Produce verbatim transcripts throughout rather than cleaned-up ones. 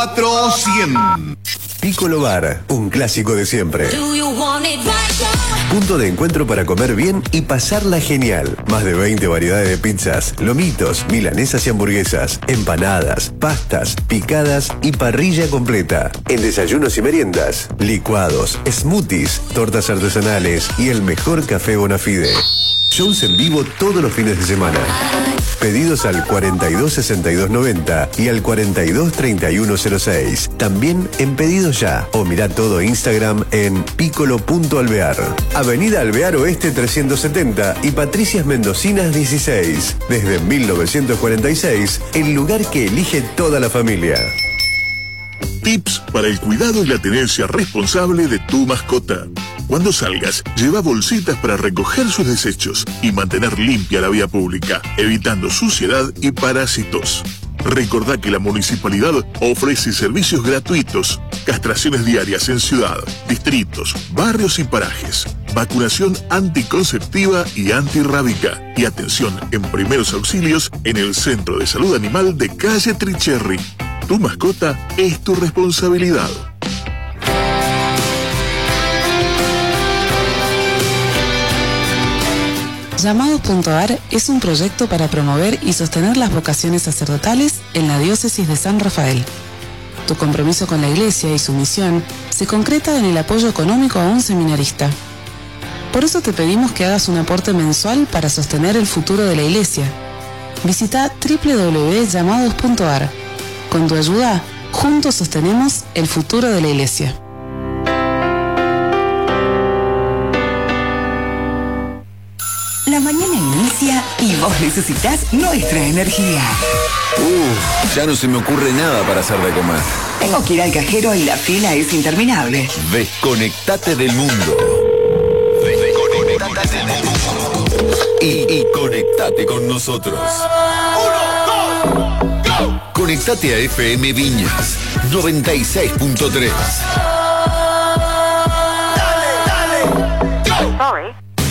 cuatro cien. Piccolo Bar, un clásico de siempre. Punto de encuentro para comer bien y pasarla genial. Más de veinte variedades de pizzas, lomitos, milanesas y hamburguesas, empanadas, pastas, picadas y parrilla completa. En desayunos y meriendas, licuados, smoothies, tortas artesanales y el mejor café Bonafide. Shows en vivo todos los fines de semana. Pedidos al cuarenta y dos sesenta y dos noventa y al cuarenta y dos treinta y uno cero seis. También en Pedidos Ya. O mirá todo Instagram en piccolo punto alvear. Avenida Alvear Oeste trescientos setenta y Patricias Mendocinas dieciséis. Desde mil novecientos cuarenta y seis, el lugar que elige toda la familia. Tips para el cuidado y la tenencia responsable de tu mascota. Cuando salgas, lleva bolsitas para recoger sus desechos y mantener limpia la vía pública, evitando suciedad y parásitos. Recordá que la municipalidad ofrece servicios gratuitos, castraciones diarias en ciudad, distritos, barrios y parajes, vacunación anticonceptiva y antirrábica y atención en primeros auxilios en el Centro de Salud Animal de Calle Tricherry. Tu mascota es tu responsabilidad. Llamados punto ar es un proyecto para promover y sostener las vocaciones sacerdotales en la diócesis de San Rafael. Tu compromiso con la Iglesia y su misión se concreta en el apoyo económico a un seminarista. Por eso te pedimos que hagas un aporte mensual para sostener el futuro de la Iglesia. Visita doble u doble u doble u punto llamados punto ar. Con tu ayuda, juntos sostenemos el futuro de la Iglesia. La mañana inicia y vos necesitas nuestra energía. Uf, ya no se me ocurre nada para hacer de comer. Tengo que ir al cajero y la fila es interminable. Desconectate del mundo. Desconectate del mundo. Y, y conectate con nosotros. Uno, dos, go. Conectate a F M Viñas noventa y seis punto tres. Dale, dale, go. Sorry.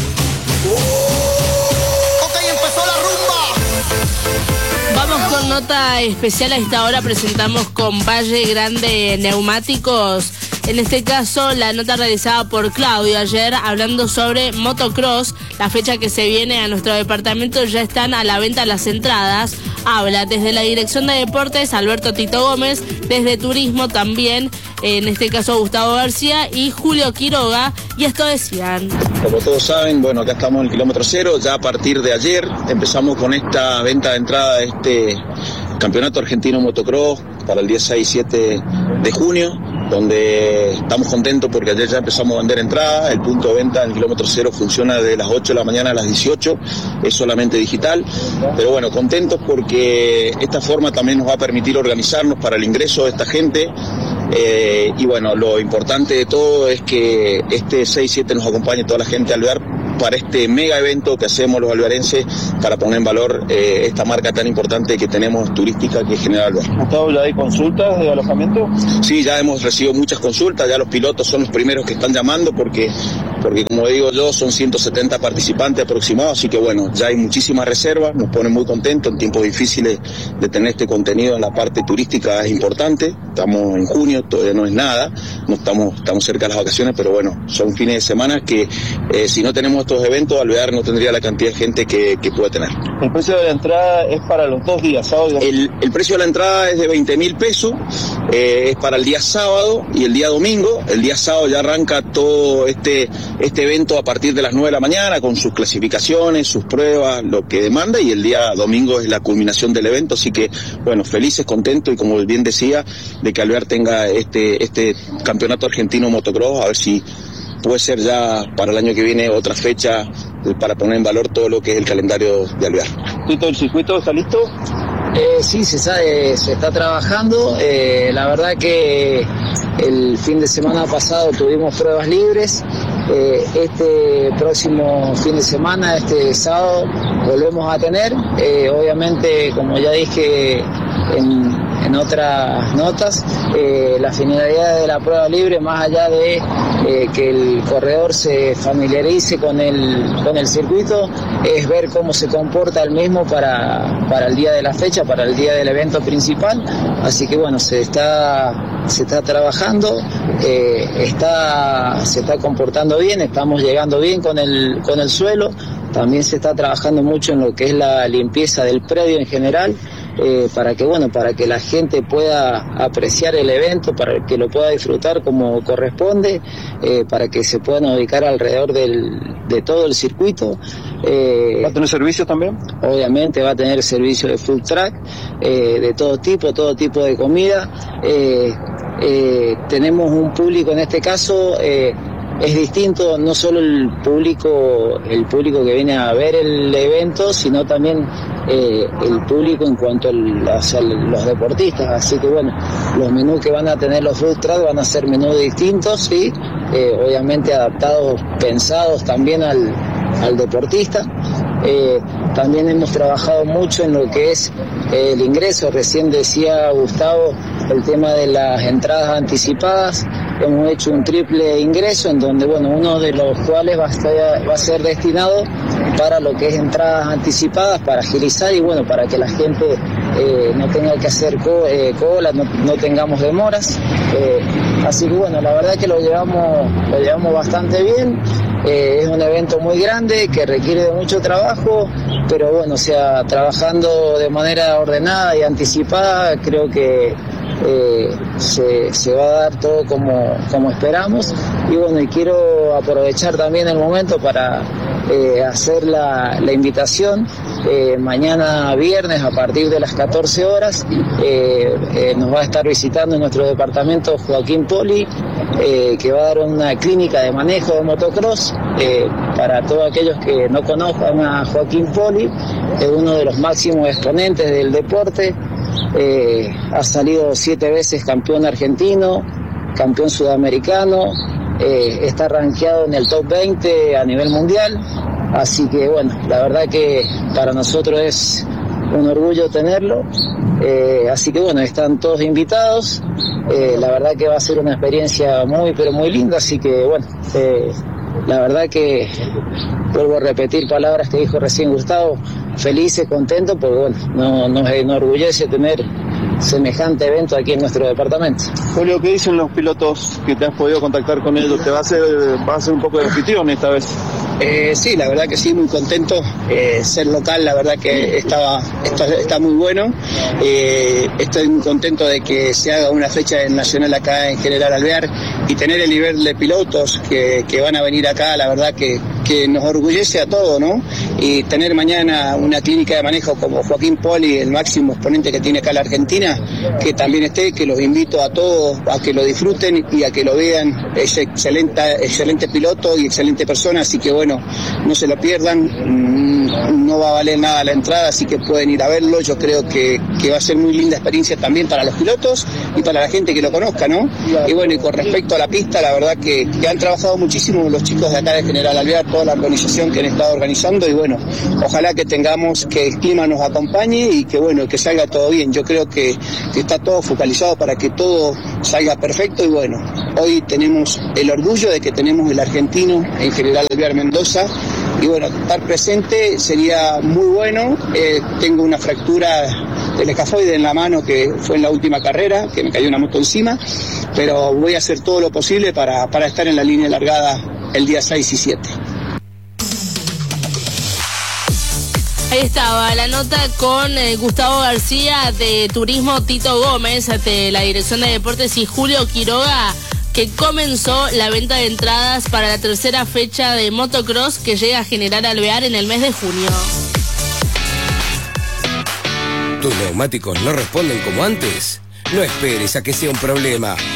Vamos con nota especial. A esta hora presentamos con Valle Grande Neumáticos. En este caso, la nota realizada por Claudio ayer, hablando sobre motocross, la fecha que se viene a nuestro departamento. Ya están a la venta las entradas. Habla desde la Dirección de Deportes Alberto Tito Gómez, desde Turismo también, en este caso Gustavo García y Julio Quiroga, y esto decían. Como todos saben, bueno, acá estamos en el kilómetro cero. Ya a partir de ayer empezamos con esta venta de entrada de este Campeonato Argentino Motocross para el día seis y siete de junio, donde estamos contentos porque ayer ya empezamos a vender entradas. El punto de venta en el kilómetro cero funciona de las ocho de la mañana a las dieciocho, es solamente digital, pero bueno, contentos porque esta forma también nos va a permitir organizarnos para el ingreso de esta gente. Eh, y bueno, lo importante de todo es que este seis siete nos acompañe toda la gente de Alvear para este mega evento que hacemos los alvearenses para poner en valor eh, esta marca tan importante que tenemos turística, que es General Alvear. ¿Gustavo, ya hay consultas de alojamiento? Sí, ya hemos recibido muchas consultas, ya los pilotos son los primeros que están llamando porque, porque como digo yo, son ciento setenta participantes aproximados, así que bueno, ya hay muchísimas reservas, nos pone muy contentos en tiempos difíciles de tener este contenido en la parte turística, es importante. Estamos en junio, todavía no es nada, no estamos, estamos cerca de las vacaciones, pero bueno, son fines de semana que eh, si no tenemos estos eventos, Alvear no tendría la cantidad de gente que, que puede tener. ¿El precio de la entrada es para los dos días, sábado y domingo? El, el precio de la entrada es de veinte mil pesos, eh, es para el día sábado y el día domingo. El día sábado ya arranca todo este, este evento a partir de las nueve de la mañana con sus clasificaciones, sus pruebas, lo que demanda, y el día domingo es la culminación del evento, así que bueno, felices, contentos y como bien decía, de que Alvear tenga este, este campeonato argentino motocross, a ver si puede ser ya para el año que viene otra fecha para poner en valor todo lo que es el calendario de Alvear. ¿Tito, el circuito está listo? Eh, sí, se, sabe, se está trabajando. Eh, la verdad que el fin de semana pasado tuvimos pruebas libres. Eh, este próximo fin de semana, este sábado, volvemos a tener. Eh, obviamente, como ya dije en, en otras notas, eh, la finalidad de la prueba libre, más allá de eh, que el corredor se familiarice con el, con el circuito, es ver cómo se comporta el mismo para, para el día de la fecha, para el día del evento principal. Así que bueno, se está, se está trabajando, eh, está, se está comportando bien, estamos llegando bien con el, con el suelo. También se está trabajando mucho en lo que es la limpieza del predio en general, eh, para que bueno, para que la gente pueda apreciar el evento, para que lo pueda disfrutar como corresponde, eh, para que se puedan ubicar alrededor del, de todo el circuito. Eh, ¿Va a tener servicios también? Obviamente va a tener servicio de food truck, eh, de todo tipo, todo tipo de comida. Eh, eh, tenemos un público en este caso. Eh, Es distinto no solo el público, el público que viene a ver el evento, sino también eh, el público en cuanto a, o sea, los deportistas. Así que bueno, los menús que van a tener los food trucks van a ser menús distintos, sí, eh, obviamente adaptados, pensados también al, al deportista. Eh, también hemos trabajado mucho en lo que es eh, el ingreso. Recién decía Gustavo el tema de las entradas anticipadas. Hemos hecho un triple ingreso en donde, bueno, uno de los cuales va a, estar, va a ser destinado para lo que es entradas anticipadas, para agilizar y bueno, para que la gente eh, no tenga que hacer co eh, cola, no, no tengamos demoras. Eh, así que bueno, la verdad que lo llevamos, lo llevamos bastante bien. Eh, es un evento muy grande que requiere de mucho trabajo, pero bueno, o sea, trabajando de manera ordenada y anticipada, creo que eh, se, se va a dar todo como, como esperamos. Y bueno, y quiero aprovechar también el momento para eh, hacer la, la invitación. Eh, mañana viernes a partir de las catorce horas eh, eh, nos va a estar visitando en nuestro departamento Joaquín Poli, eh, que va a dar una clínica de manejo de motocross. Eh, para todos aquellos que no conozcan a Joaquín Poli, es uno de los máximos exponentes del deporte. Eh, ha salido siete veces campeón argentino, campeón sudamericano, eh, está rankeado en el top veinte a nivel mundial. Así que bueno, la verdad que para nosotros es un orgullo tenerlo. Eh, así que bueno, están todos invitados. Eh, la verdad que va a ser una experiencia muy pero muy linda. Así que bueno, eh, la verdad que vuelvo a repetir palabras que dijo recién Gustavo, felices, contentos, porque bueno, no, nos enorgullece tener semejante evento aquí en nuestro departamento. Julio, ¿qué dicen los pilotos que te has podido contactar con ellos? ¿Te va a hacer, va a ser un poco de anfitrión esta vez? Eh, sí, la verdad que sí, muy contento. Eh, ser local, la verdad que estaba, está, está muy bueno. Eh, estoy muy contento de que se haga una fecha nacional acá en General Alvear y tener el nivel de pilotos que, que van a venir acá, la verdad que, que nos orgullece a todos, ¿no? Y tener mañana una clínica de manejo como Joaquín Poli, el máximo exponente que tiene acá la Argentina, que también esté, que los invito a todos a que lo disfruten y a que lo vean. Es excelente, excelente piloto y excelente persona, así que bueno, no se lo pierdan, no va a valer nada la entrada, así que pueden ir a verlo. Yo creo que, que va a ser muy linda experiencia también para los pilotos y para la gente que lo conozca, ¿no? Y bueno, y con respecto a la pista, la verdad que, que han trabajado muchísimo los chicos de acá de General Alvear, toda la organización que han estado organizando, y bueno, ojalá que tengamos, que el clima nos acompañe y que bueno, que salga todo bien. Yo creo que, que está todo focalizado para que todo salga perfecto y bueno, hoy tenemos el orgullo de que tenemos el argentino en General Alvear Mendoza y bueno, estar presente sería muy bueno. Eh, tengo una fractura del escafoide en la mano que fue en la última carrera, que me cayó una moto encima, pero voy a hacer todo lo posible para, para estar en la línea largada el día seis y siete. Ahí estaba la nota con eh, Gustavo García de Turismo, Tito Gómez de la Dirección de Deportes y Julio Quiroga, que comenzó la venta de entradas para la tercera fecha de motocross que llega a General Alvear en el mes de junio. ¿Tus neumáticos no responden como antes? No esperes a que sea un problema.